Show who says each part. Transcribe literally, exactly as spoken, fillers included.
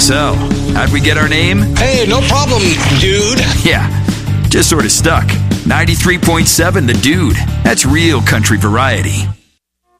Speaker 1: So, how'd we get our name?
Speaker 2: Hey, no problem, dude.
Speaker 1: Yeah, just sort of stuck. ninety-three point seven The Dude. That's real country variety.